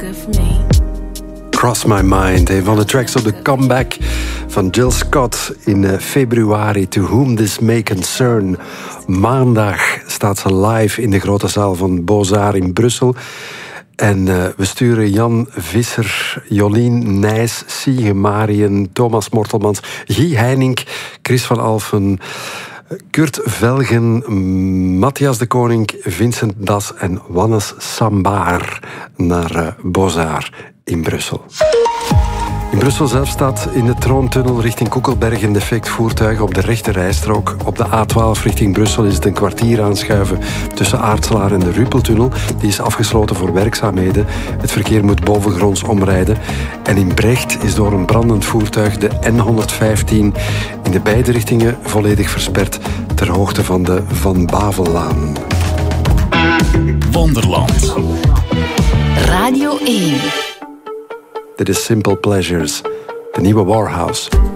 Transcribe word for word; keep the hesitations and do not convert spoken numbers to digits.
good for me. Cross My Mind, een van de tracks op de comeback van Jill Scott in uh, februari. To Whom This May Concern. Maandag staat ze live in de grote zaal van Beaux-Arts in Brussel. En uh, we sturen Jan Visser, Jolien Nijs, Siege Marien, Thomas Mortelmans, Guy Heijnink, Chris van Alphen, Kurt Velgen, Matthias de Koning, Vincent Das en Wannes Sambaar naar uh, Beaux-Arts in Brussel. In Brussel zelf staat in de Troontunnel richting Koekelberg een defect voertuig op de rechte rijstrook. Op de A twaalf richting Brussel is het een kwartier aanschuiven tussen Aartselaar en de Ruppeltunnel. Die is afgesloten voor werkzaamheden. Het verkeer moet bovengronds omrijden. En in Brecht is door een brandend voertuig de N honderdvijftien in de beide richtingen volledig versperd ter hoogte van de Van Bavellaan. Wonderland. Radio één. Dit is Simple Pleasures, de nieuwe Warhouse.